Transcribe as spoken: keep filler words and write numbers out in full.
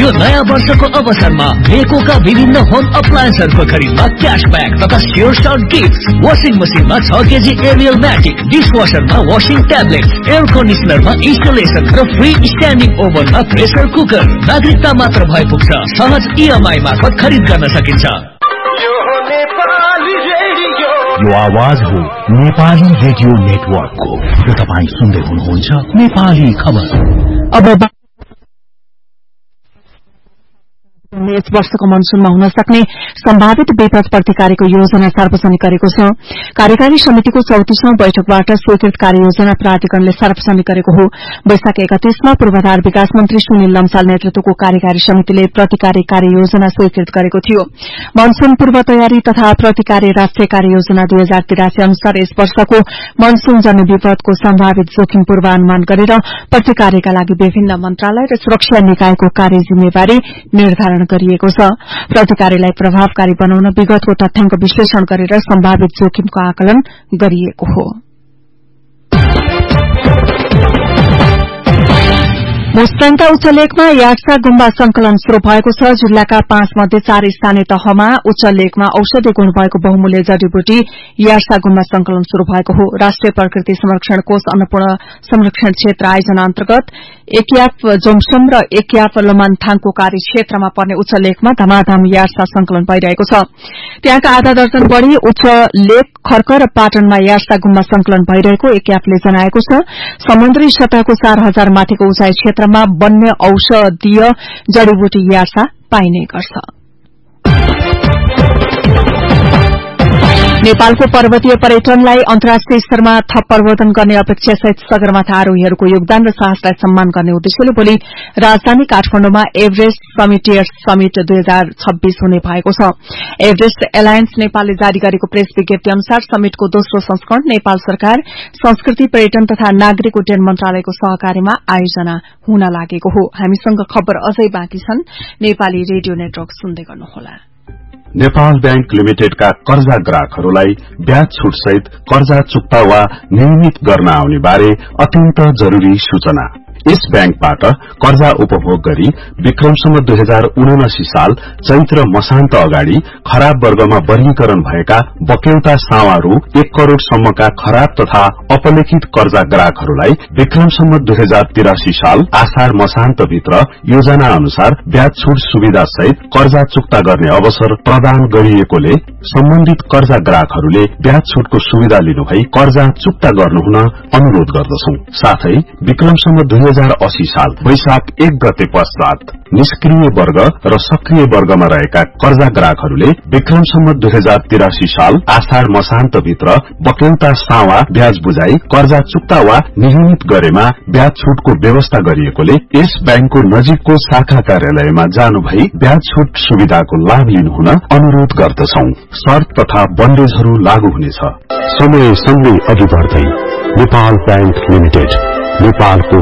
यो नयाँ वर्षको अवसरमा बेकोका विभिन्न होम अप्लायन्सहरूको खरिदमा क्याशब्याक तथा स्योर सर्ट गिफ्ट। वाशिङ मसिनमा छ KG Ariel म्याटिक, डिसवासरमा washing tablet, air कन्डिसनरमा installation र फ्री स्ट्यान्डिङ ओभनमा प्रेसर कुकर। नागरिकता मात्र भए पुग्छ, सहज इएमआई मार्फत खरिद गर्न सकिन्छ। यो आवाज हो नेपाली रेडियो नेटवर्कको। यो तपाईँ सुन्दै हुनुहुन्छ नेपाली खबर। अब यस वर्षको मनसूनमा हुन सक्ने सम्भावित विपद प्रतिकारको योजना सार्वजनिक गरेको छ। कार्यकारी समितिको चौतीसौं बैठकबाट स्वीकृत कार्ययोजना प्राधिकरणले सार्वजनिक गरेको हो। वैशाख एकतीसमा पूर्वाधार विकास मन्त्री सुनिल लम्साल नेतृत्वको कार्यकारी समितिले प्रतिकारी कार्ययोजना स्वीकृत गरेको थियो। मनसून पूर्व तयारी तथा प्रतिकारी राष्ट्रिय कार्ययोजना दुई हजार तिरासी अनुसार यस वर्षको मनसूनजन्य विपदको सम्भावित जोखिम पूर्वानुमान गरेर प्रतिकारीका लागि विभिन्न मन्त्रालय र सुरक्षा निकायको कार्य जिम्मेवारी निर्धारण गरिएको छ। प्रतिकारीलाई प्रभावकारी बनाउन विगतको तथ्याङ्क विश्लेषण गरेर सम्भावित जोखिमको आकलन गरिएको हो। मुस्ताङका उच्च लेकमा यार्सा गुम्बा संकलन शुरू भएको छ। जिल्लाका पाँच मध्ये चार स्थानीय तहमा उच्च लेकमा औषधि गुण भएको बहुमूल्य जडीबुटी यार्सा गुम्बा संकलन शुरू भएको हो। राष्ट्रिय प्रकृति संरक्षण कोष अन्नपूर्ण संरक्षण क्षेत्र आयोजना अन्तर्गत एकियाप जोमसोम र एकियाप लमानथाङको कार्यक्षेत्रमा पर्ने उच्च लेकमा धमाधम यार्सा संकलन भइरहेको छ। त्यहाँका आधा दर्जन बढ़ी उच्च लेक, खर्क र पाटनमा यार्सा गुम्बा संकलन भइरहेको एकियापले जनाएको छ। समुद्री सतहको चार हजार माथिको उचाइ क्षेत्रमा वन्य औषधीय जड़ीबुटी यार्सा पाइने गर्छ। नेपालको पर्वतीय पर्यटनलाई अन्तर्राष्ट्रिय स्तरमा थप प्रवर्धन गर्ने अपेक्षासहित सगरमाथा आरोहीहरूको योगदान र साहसलाई सम्मान गर्ने उद्देश्यले भोलि राजधानी काठमाडौँमा एभरेस्ट समिटियर्स समिट दुई हजार छब्बीस हुने भएको छ। एभरेस्ट एलायन्स नेपालले जारी गरेको प्रेस विज्ञप्ति अनुसार समिटको दोस्रो संस्करण नेपाल सरकार, संस्कृति, पर्यटन तथा नागरिक उड्डयन मन्त्रालयको सहकार्यमा आयोजना हुन लागेको हो। हामीसँग खबर अझै बाँकी छन्। नेपाली रेडियो नेटवर्क सुन्दै गर्नुहोला। नेपाल बैंक लिमिटेडका कर्जा ग्राहकहरूलाई ब्याज छुट सहित कर्जा चुक्ता वा नियमित गर्न आउने बारे अत्यन्त जरूरी सूचना। यस बैंकबाट कर्जा उपभोग गरी विक्रमसम्म दुई हजार उनासी साल चैत्र मसान्त अगाडि खराब वर्गमा वर्गीकरण भएका बक्यौता सावा रु एक करोड़ सम्मका खराब तथा अपलेखित कर्जा ग्राहकहरूलाई विक्रमसम्म दुई हजार तिरासी साल आषाढ़ मसान्त भित्र योजना अनुसार ब्याज छुट सुविधा सहित कर्जा चुक्ता गर्ने अवसर प्रदान गरिएकोले सम्बन्धित कर्जा ग्राहकहरूले ब्याज छुटको सुविधा लिनुभई कर्जा चुक्ता गर्नुहुन अनुरोध गर्दछौं। साथै विक्रमसम्म दुई हजार अस्सी साल वैशाख एक गते पश्चात निष्क्रिय वर्ग र सक्रिय वर्गमा रहेका कर्जा ग्राहकहरूले विक्रमसम्म दुई हजार तिरासी साल आषाढ़ मसान्त भित्र बक्यौता सावा ब्याज बुझाई कर्जा चुक्ता वा नियमित गरेमा ब्याज छुटको व्यवस्था गरिएकोले यस बैंकको नजिकको शाखा कार्यालयमा जानुभई ब्याज छुट सुविधाको लाभ लिनुहुन अनुरोध गर्दछौं। शर्त तथा बन्देजहरू लागू हुनेछ। समय सँगै अघि बढ्दै नेपाल बैंक लिमिटेड नेपालको